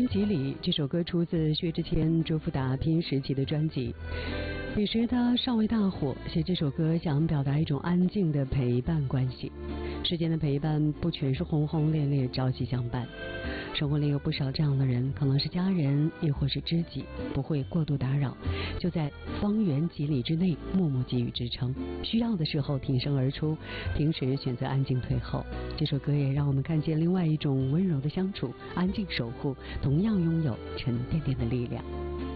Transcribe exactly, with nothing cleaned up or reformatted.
几里》这首歌出自薛之谦、周福达拼音时期的专辑。彼时他尚未大火，写这首歌想表达一种安静的陪伴关系。世间的陪伴不全是轰轰烈烈、朝夕相伴，生活里有不少这样的人，可能是家人，亦或是知己，不会过度打扰，就在方圆几里之内默默给予支撑，需要的时候挺身而出，平时选择安静退后。这首歌也让我们看见另外一种温柔的相处，安静守护，同样拥有沉甸甸的力量。